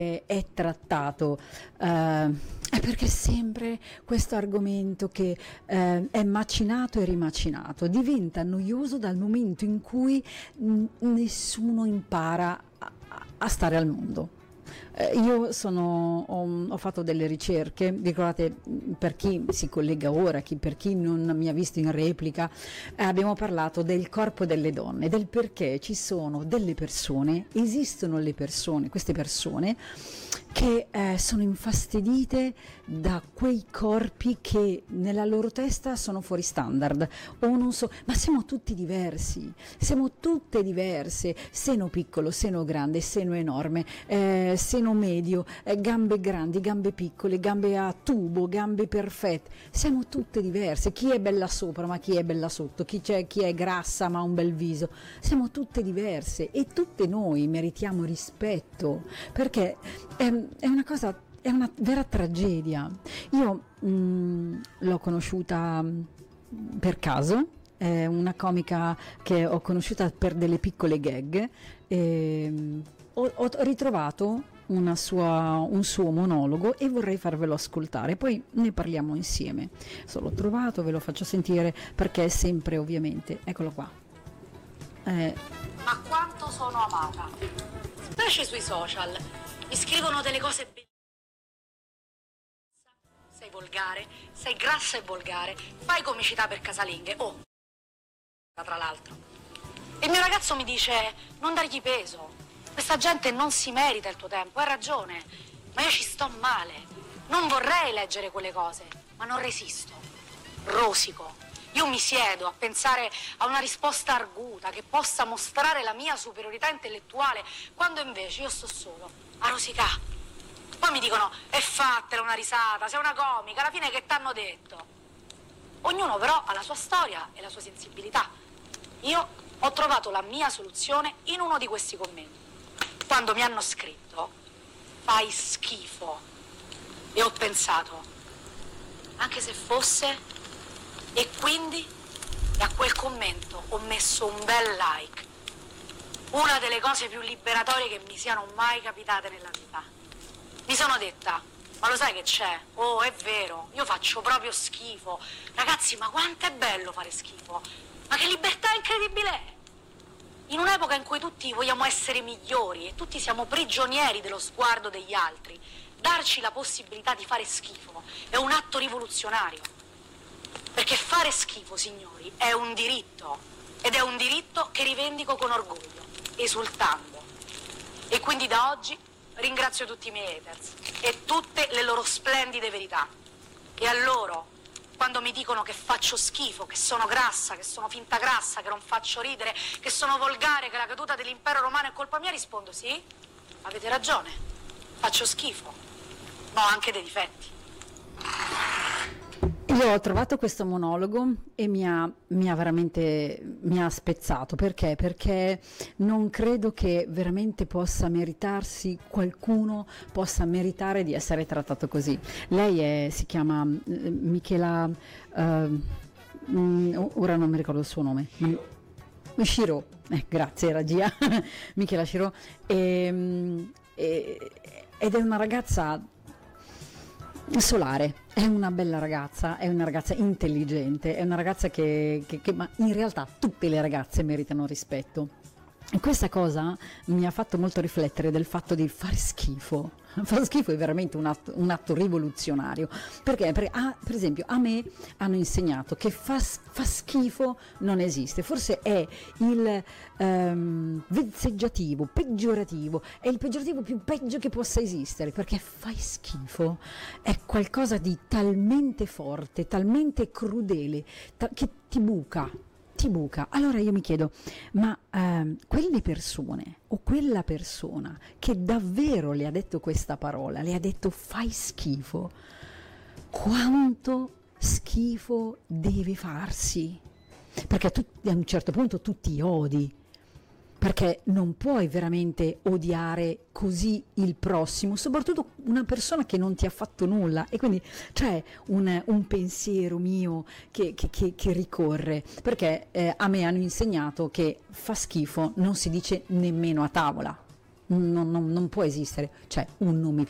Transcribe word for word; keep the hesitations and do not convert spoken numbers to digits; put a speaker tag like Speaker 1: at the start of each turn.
Speaker 1: è, è trattato, eh, è perché sempre questo argomento che eh, è macinato e rimacinato diventa noioso dal momento in cui n- nessuno impara a, a stare al mondo. Eh, io sono, ho, ho fatto delle ricerche, ricordate, per chi si collega ora, chi, per chi non mi ha visto in replica, eh, abbiamo parlato del corpo delle donne, del perché ci sono delle persone, esistono le persone, queste persone che eh, sono infastidite da quei corpi che nella loro testa sono fuori standard o non so, ma siamo tutti diversi, siamo tutte diverse, seno piccolo, seno grande, seno enorme, eh, seno medio, eh, gambe grandi, gambe piccole, gambe a tubo, gambe perfette, siamo tutte diverse, chi è bella sopra ma chi è bella sotto, chi, c'è, chi è grassa ma ha un bel viso, siamo tutte diverse e tutte noi meritiamo rispetto, perché è, è una cosa, è una vera tragedia. Io mh, l'ho conosciuta mh, per caso, è una comica che ho conosciuta per delle piccole gag e mh, ho, ho ritrovato una sua, un suo monologo e vorrei farvelo ascoltare, poi ne parliamo insieme. Se l'ho trovato ve lo faccio sentire perché è sempre ovviamente, eccolo qua. Eh,
Speaker 2: Ma quanto sono amata, specie sui social, mi scrivono delle cose bellissime. Sei volgare, sei grassa e volgare, fai comicità per casalinghe, oh, tra l'altro. Il mio ragazzo mi dice, non dargli peso, questa gente non si merita il tuo tempo, hai ragione, ma io ci sto male, non vorrei leggere quelle cose, ma non resisto, rosico. Io mi siedo a pensare a una risposta arguta che possa mostrare la mia superiorità intellettuale, quando invece io sto solo a rosicare. Poi mi dicono, e fatela una risata, sei una comica, alla fine che t'hanno detto? Ognuno però ha la sua storia e la sua sensibilità. Io ho trovato la mia soluzione in uno di questi commenti. Quando mi hanno scritto, fai schifo. E ho pensato, anche se fosse... E quindi a quel commento ho messo un bel like. Una delle cose più liberatorie che mi siano mai capitate nella vita. Mi sono detta, ma lo sai che c'è? Oh, è vero, io faccio proprio schifo. Ragazzi, ma quanto è bello fare schifo. Ma che libertà incredibile è. In un'epoca in cui tutti vogliamo essere migliori e tutti siamo prigionieri dello sguardo degli altri, darci la possibilità di fare schifo è un atto rivoluzionario. Perché fare schifo, signori, è un diritto, ed è un diritto che rivendico con orgoglio, esultando. E quindi da oggi ringrazio tutti i miei haters e tutte le loro splendide verità. E a loro, quando mi dicono che faccio schifo, che sono grassa, che sono finta grassa, che non faccio ridere, che sono volgare, che la caduta dell'impero romano è colpa mia, rispondo sì, avete ragione, faccio schifo, ma ho anche dei difetti.
Speaker 1: Io ho trovato questo monologo e mi ha, mi ha veramente mi ha spezzato. Perché? Perché non credo che veramente possa meritarsi, qualcuno possa meritare di essere trattato così. Lei è, si chiama eh, Michela, eh, mm, ora non mi ricordo il suo nome. Shiro, eh, grazie regia, Michela Shiro, e, e, ed è una ragazza solare, è una bella ragazza, è una ragazza intelligente, è una ragazza che, che, che ma in realtà tutte le ragazze meritano rispetto. E questa cosa mi ha fatto molto riflettere del fatto di fare schifo. Fare schifo è veramente un atto, un atto rivoluzionario. Perché? Perché ah, per esempio a me hanno insegnato che fa, fa schifo non esiste. Forse è il ehm, vezzeggiativo, peggiorativo, è il peggiorativo più peggio che possa esistere. Perché fai schifo è qualcosa di talmente forte, talmente crudele, ta- che ti buca. Buca. Allora io mi chiedo, ma ehm, quelle persone o quella persona che davvero le ha detto questa parola, le ha detto fai schifo, quanto schifo deve farsi? Perché tu a un certo punto tu ti odi, perché non puoi veramente odiare così il prossimo, soprattutto una persona che non ti ha fatto nulla, e quindi c'è un, un pensiero mio che, che, che, che ricorre, perché eh, a me hanno insegnato che fa schifo non si dice nemmeno a tavola, non, non- non può esistere, cioè un non mi